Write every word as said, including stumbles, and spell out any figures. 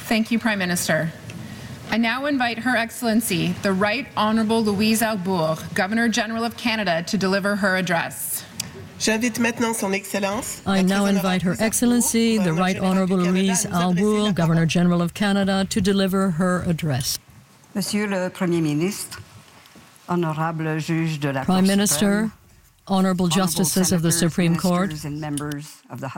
Thank you, Prime Minister. I now invite Her Excellency, the Right Honourable Louise Arbour, Governor-General of Canada, to deliver her address. J'invite maintenant Son Excellence. I now invite Her Excellency, the Right Honourable Louise Arbour, Governor-General of Canada, to deliver her address. Monsieur le Premier ministre, honorable juge de la Prime Cour Minister, suprême, Honourable Justices of the Supreme Court, and members of the